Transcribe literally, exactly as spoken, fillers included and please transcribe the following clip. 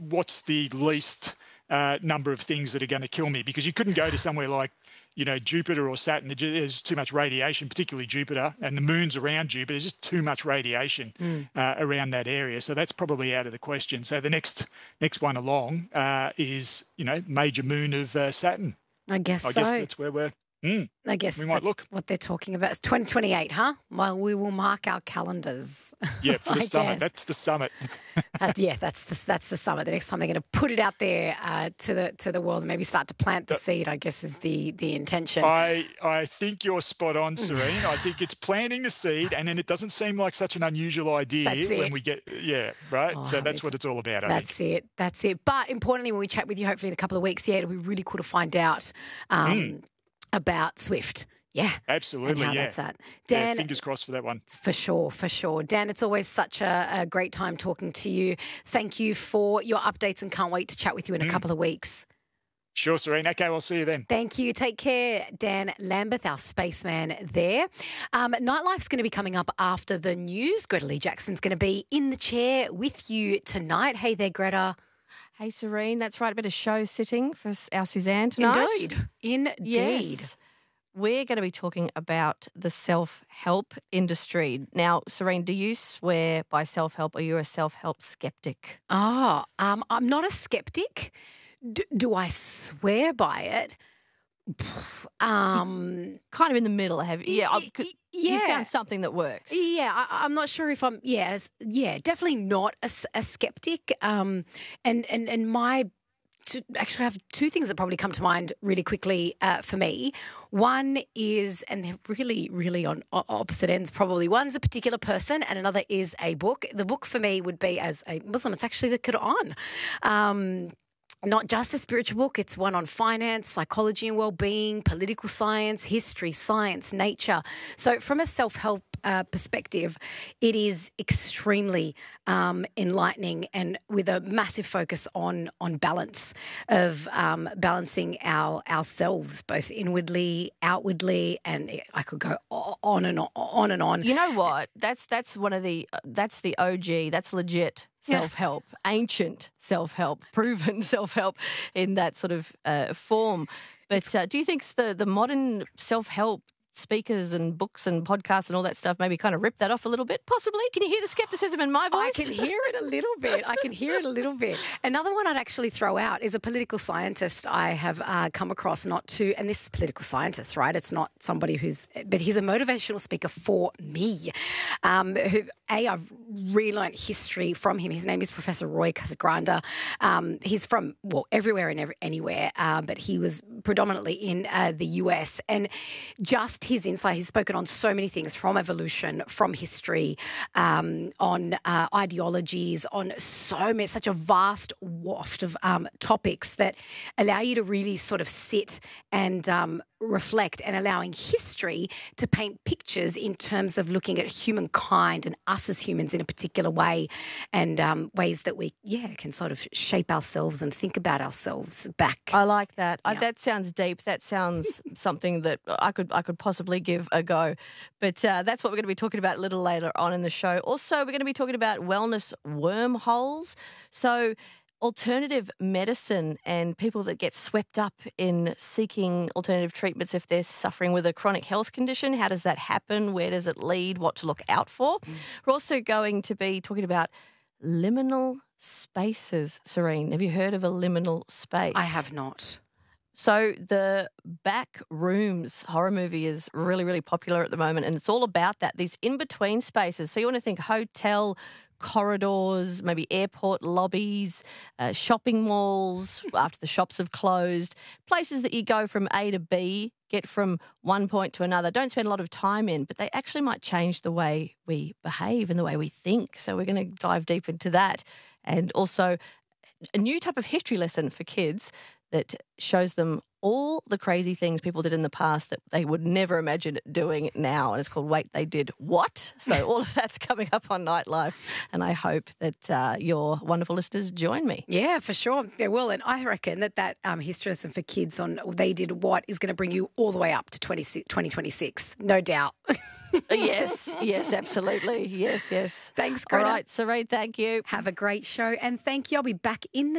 what's the least uh, number of things that are going to kill me? Because you couldn't go to somewhere like, you know, Jupiter or Saturn. There's too much radiation, particularly Jupiter, and the moons around Jupiter. There's just too much radiation mm. uh, around that area. So that's probably out of the question. So the next next one along uh, is, you know, major moon of uh, Saturn. I guess I so. guess that's where we're... Mm, I guess we might that's look. what they're talking about. It's twenty twenty-eight, huh? Well, we will mark our calendars. Yeah, for the I summit. guess. That's the summit. uh, yeah, that's the, that's the summit. The next time they're going to put it out there uh, to the to the world and maybe start to plant the seed, I guess, is the the intention. I, I think you're spot on, Serene. I think it's planting the seed, and then it doesn't seem like such an unusual idea when we get, yeah, right? Oh, so that's what it's all about, I That's think. it. That's it. But importantly, when we chat with you, hopefully in a couple of weeks, yeah, it'll be really cool to find out um, mm. about Swift. Yeah. Absolutely, and how yeah. That's that. Dan, yeah, fingers crossed for that one. For sure, for sure. Dan, it's always such a, a great time talking to you. Thank you for your updates and can't wait to chat with you in mm. a couple of weeks. Sure, Serene. Okay, I'll see you then. Thank you. Take care, Dan Lambeth, our spaceman there. Um, Nightlife's going to be coming up after the news. Greta Lee Jackson's going to be in the chair with you tonight. Hey there, Greta. Hey, Serene. That's right. A bit of show sitting for our Suzanne tonight. Indeed. Indeed. Yes. We're going to be talking about the self-help industry. Now, Serene, do you swear by self-help or are you a self-help skeptic? Oh, um, I'm not a skeptic. D- do I swear by it? Um, kind of in the middle, have you? Yeah, y- y- yeah. You found something that works. Yeah, I, I'm not sure if I'm. Yeah, yeah, definitely not a, a skeptic. Um, and and and my. To actually have two things that probably come to mind really quickly uh, for me. One is, and they're really, really on opposite ends probably. One's a particular person and another is a book. The book for me would be, as a Muslim, it's actually the Quran. Um, not just a spiritual book, it's one on finance, psychology and well-being, political science, history, science, nature. So from a self-help uh, perspective, it is extremely um, enlightening and with a massive focus on on balance of um, balancing our ourselves, both inwardly, outwardly, and I could go on and on, on and on. You know what? That's that's one of the that's the O G. That's legit. Self-help, yeah. Ancient self-help, proven self-help in that sort of uh, form. But uh, do you think the, the modern self-help speakers and books and podcasts and all that stuff maybe kind of rip that off a little bit? Possibly. Can you hear the skepticism in my voice? I can hear it a little bit. I can hear it a little bit. Another one I'd actually throw out is a political scientist I have uh, come across, not to, and this is political scientist, right? It's not somebody who's, but he's a motivational speaker for me. Um, who, A, I've relearned history from him. His name is Professor Roy Casagranda. Um, he's from, well, everywhere and every, anywhere, uh, but he was predominantly in uh, the U S. And just his insight, he's spoken on so many things from evolution, from history, um, on uh, ideologies, on so many, such a vast waft of um, topics that allow you to really sort of sit and um, reflect, and allowing history to paint pictures in terms of looking at humankind and us as humans in a particular way, and um, ways that we, yeah, can sort of shape ourselves and think about ourselves back. I like that. Yeah. I, that sounds deep. That sounds something that I could I could possibly give a go. But uh, that's what we're going to be talking about a little later on in the show. Also, we're going to be talking about wellness wormholes. So alternative medicine and people that get swept up in seeking alternative treatments if they're suffering with a chronic health condition. How does that happen? Where does it lead? What to look out for? Mm. We're also going to be talking about liminal spaces. Serene, have you heard of a liminal space? I have not. So the Back Rooms horror movie is really, really popular at the moment, and it's all about that, these in-between spaces. So you want to think hotel corridors, maybe airport lobbies, uh, shopping malls after the shops have closed, places that you go from A to B, get from one point to another, don't spend a lot of time in, but they actually might change the way we behave and the way we think. So we're going to dive deep into that. And also a new type of history lesson for kids that shows them all the crazy things people did in the past that they would never imagine doing now. And it's called Wait, They Did What? So all of that's coming up on Nightlife. And I hope that uh, your wonderful listeners join me. Yeah, for sure. They will. And I reckon that that um, history lesson for kids on They Did What is going to bring you all the way up to twenty twenty-six. No doubt. Yes, yes, absolutely. Yes, yes. Thanks, Greta. All right, Serene, thank you. Have a great show. And thank you. I'll be back in the